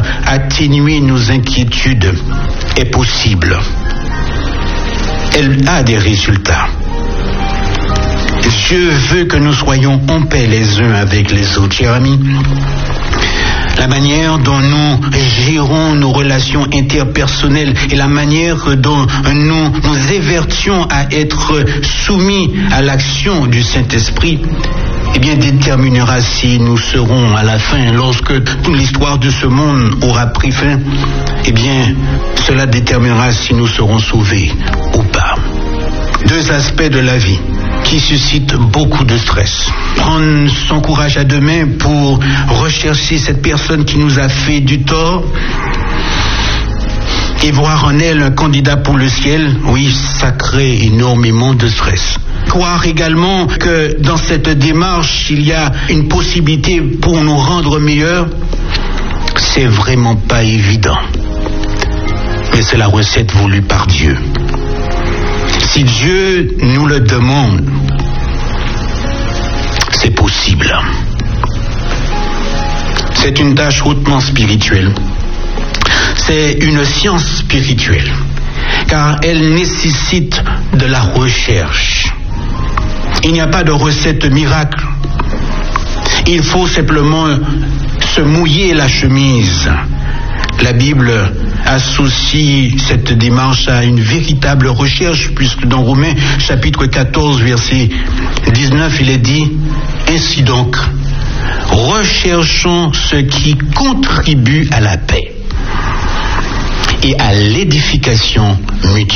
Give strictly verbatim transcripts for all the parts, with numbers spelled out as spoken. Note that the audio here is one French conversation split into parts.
atténuer nos inquiétudes est possible. Elle a des résultats. Dieu veut que nous soyons en paix les uns avec les autres, chers amis. La manière dont nous gérons nos relations interpersonnelles et la manière dont nous nous évertions à être soumis à l'action du Saint-Esprit, eh bien, déterminera si nous serons à la fin, lorsque toute l'histoire de ce monde aura pris fin, eh bien, cela déterminera si nous serons sauvés ou pas. Deux aspects de la vie qui suscitent beaucoup de stress. Prendre son courage à deux mains pour rechercher cette personne qui nous a fait du tort et voir en elle un candidat pour le ciel, oui, ça crée énormément de stress. Croire également que dans cette démarche, il y a une possibilité pour nous rendre meilleurs, c'est vraiment pas évident. Mais c'est la recette voulue par Dieu. Si Dieu nous le demande, c'est possible. C'est une tâche hautement spirituelle. C'est une science spirituelle, car elle nécessite de la recherche. Il n'y a pas de recette miracle. Il faut simplement se mouiller la chemise. La Bible associe cette démarche à une véritable recherche, puisque dans Romains chapitre quatorze, verset dix-neuf, il est dit « Ainsi donc, recherchons ce qui contribue à la paix et à l'édification mutuelle. »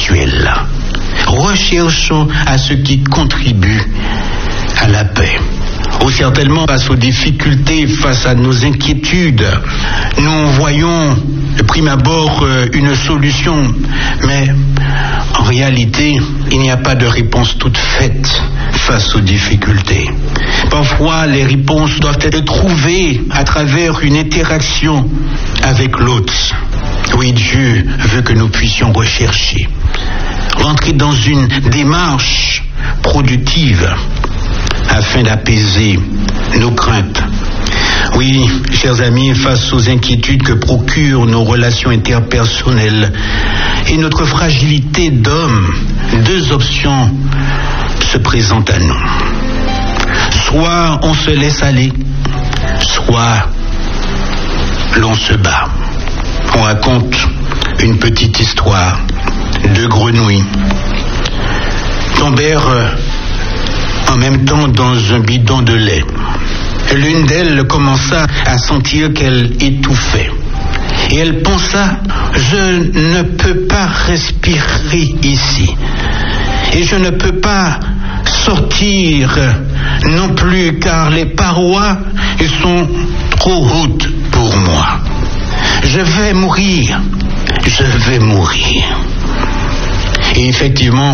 Recherchons à ce qui contribue à la paix. Ou certainement, face aux difficultés, face à nos inquiétudes, nous voyons de prime abord une solution, mais en réalité, il n'y a pas de réponse toute faite face aux difficultés. Parfois, les réponses doivent être trouvées à travers une interaction avec l'autre. Oui, Dieu veut que nous puissions rechercher, rentrer dans une démarche productive afin d'apaiser nos craintes. Oui, chers amis, face aux inquiétudes que procurent nos relations interpersonnelles et notre fragilité d'homme, deux options se présentent à nous. Soit on se laisse aller, soit l'on se bat. On raconte une petite histoire. Deux grenouilles tombèrent en même temps dans un bidon de lait. L'une d'elles commença à sentir qu'elle étouffait. Et elle pensa, je ne peux pas respirer ici. Et je ne peux pas sortir non plus, car les parois sont trop hautes pour moi. Je vais mourir. Je vais mourir. Et effectivement,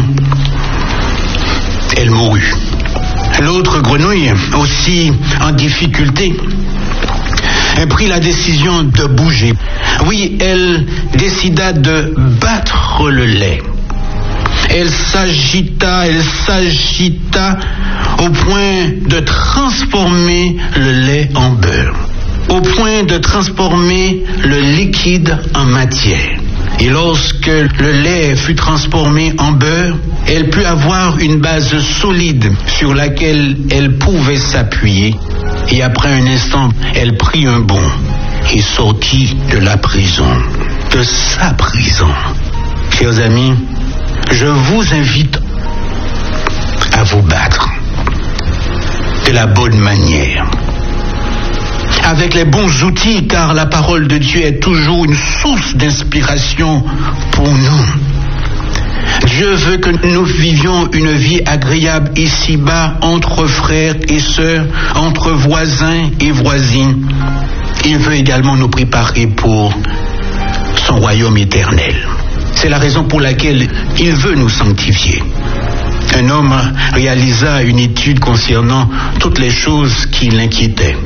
elle mourut. L'autre grenouille, aussi en difficulté, prit la décision de bouger. Oui, elle décida de battre le lait. Elle s'agita, elle s'agita au point de transformer le lait en beurre, au point de transformer le liquide en matière. Et lorsque le lait fut transformé en beurre, elle put avoir une base solide sur laquelle elle pouvait s'appuyer. Et après un instant, elle prit un bond et sortit de la prison, de sa prison. Chers amis, je vous invite à vous battre de la bonne manière, avec les bons outils, car la parole de Dieu est toujours une source d'inspiration pour nous. Dieu veut que nous vivions une vie agréable ici-bas, entre frères et sœurs, entre voisins et voisines. Il veut également nous préparer pour son royaume éternel. C'est la raison pour laquelle il veut nous sanctifier. Un homme réalisa une étude concernant toutes les choses qui l'inquiétaient.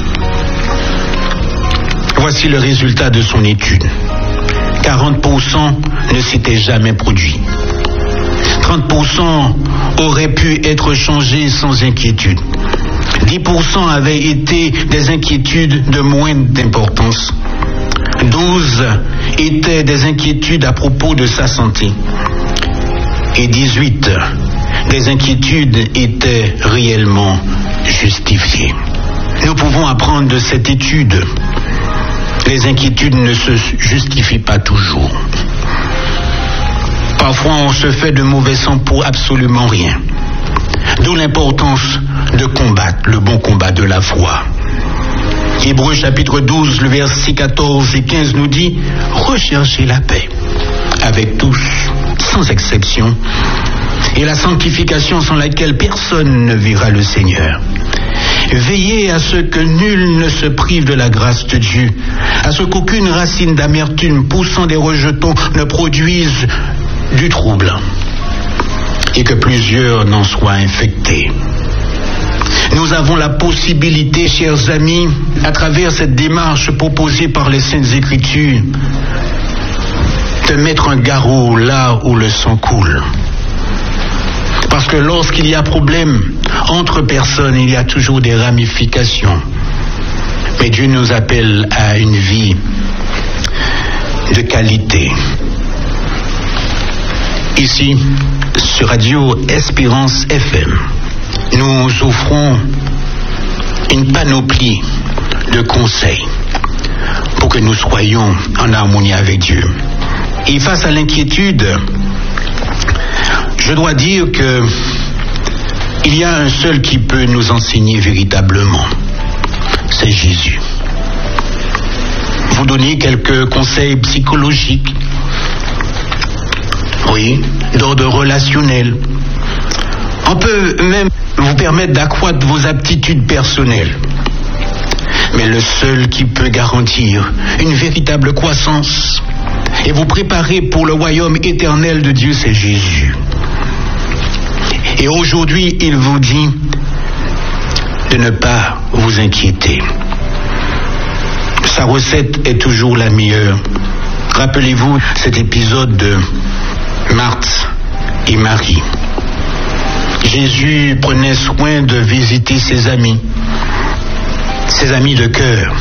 Voici le résultat de son étude. quarante pour cent ne s'étaient jamais produits. trente pour cent auraient pu être changés sans inquiétude. dix pour cent avaient été des inquiétudes de moindre importance. douze étaient des inquiétudes à propos de sa santé. Et dix-huit, des inquiétudes étaient réellement justifiées. Nous pouvons apprendre de cette étude. Les inquiétudes ne se justifient pas toujours. Parfois, on se fait de mauvais sang pour absolument rien. D'où l'importance de combattre le bon combat de la foi. Hébreux chapitre douze, le verset quatorze et quinze nous dit « Recherchez la paix avec tous, sans exception, et la sanctification sans laquelle personne ne verra le Seigneur. Veillez à ce que nul ne se prive de la grâce de Dieu, à ce qu'aucune racine d'amertume poussant des rejetons ne produise du trouble, et que plusieurs n'en soient infectés. » Nous avons la possibilité, chers amis, à travers cette démarche proposée par les Saintes Écritures, de mettre un garrot là où le sang coule. Parce que lorsqu'il y a problème entre personnes, il y a toujours des ramifications. Mais Dieu nous appelle à une vie de qualité. Ici, sur Radio Espérance F M, nous offrons une panoplie de conseils pour que nous soyons en harmonie avec Dieu. Et face à l'inquiétude, je dois dire que il y a un seul qui peut nous enseigner véritablement, c'est Jésus. Vous donner quelques conseils psychologiques, oui, d'ordre relationnel. On peut même vous permettre d'accroître vos aptitudes personnelles. Mais le seul qui peut garantir une véritable croissance et vous préparer pour le royaume éternel de Dieu, c'est Jésus. Et aujourd'hui, il vous dit de ne pas vous inquiéter. Sa recette est toujours la meilleure. Rappelez-vous cet épisode de Marthe et Marie. Jésus prenait soin de visiter ses amis, ses amis de cœur.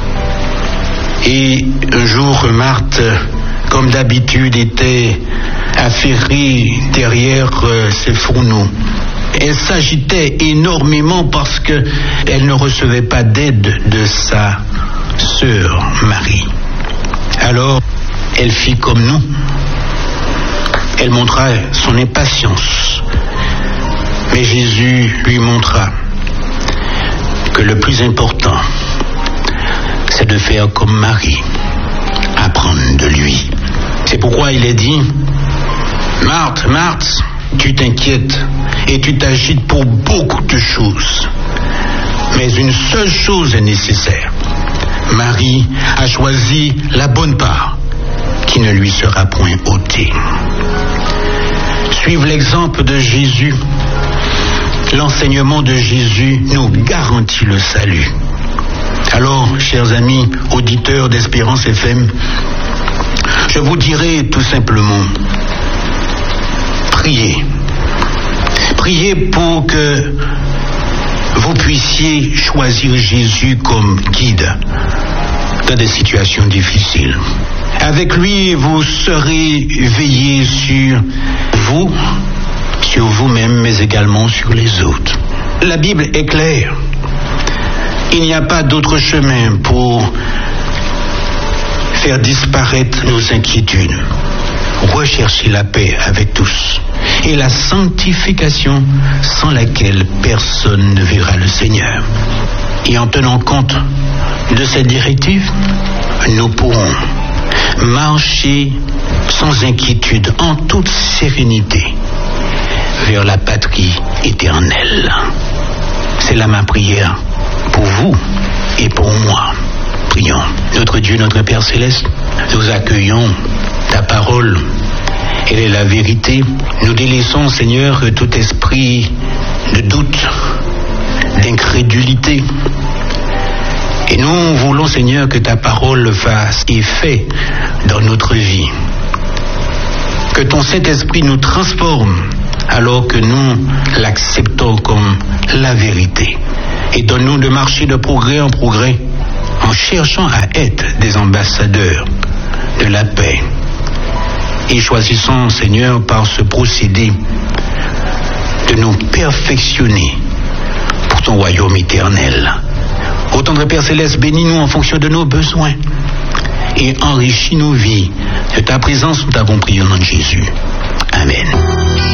Et un jour, Marthe, comme d'habitude, était affairée derrière ses fourneaux. Elle s'agitait énormément parce qu'elle ne recevait pas d'aide de sa sœur Marie. Alors, elle fit comme nous. Elle montra son impatience. Mais Jésus lui montra que le plus important, c'est de faire comme Marie, apprendre de lui. C'est pourquoi il est dit, Marthe, Marthe, tu t'inquiètes et tu t'agites pour beaucoup de choses. Mais une seule chose est nécessaire. Marie a choisi la bonne part qui ne lui sera point ôtée. Suivre l'exemple de Jésus. L'enseignement de Jésus nous garantit le salut. Alors, chers amis, auditeurs d'Espérance F M, je vous dirai tout simplement, priez. Priez pour que vous puissiez choisir Jésus comme guide dans des situations difficiles. Avec lui, vous serez veillés sur vous, sur vous-même, mais également sur les autres. La Bible est claire. Il n'y a pas d'autre chemin pour faire disparaître nos inquiétudes. Recherchez la paix avec tous et la sanctification sans laquelle personne ne verra le Seigneur. Et en tenant compte de cette directive, nous pourrons marcher sans inquiétude, en toute sérénité, vers la patrie éternelle. C'est là ma prière pour vous et pour moi. Prions. Notre Dieu, notre Père Céleste, nous accueillons ta parole. Elle est la vérité. Nous délaissons, Seigneur, tout esprit de doute, d'incrédulité. Et nous voulons, Seigneur, que ta parole fasse effet dans notre vie. Que ton Saint-Esprit nous transforme alors que nous l'acceptons comme la vérité. Et donne-nous de marcher de progrès en progrès en cherchant à être des ambassadeurs de la paix. Et choisissons, Seigneur, par ce procédé, de nous perfectionner pour ton royaume éternel. Ô tendre Père Céleste, bénis-nous en fonction de nos besoins et enrichis nos vies. De ta présence, nous t'avons prié au nom de Jésus. Amen.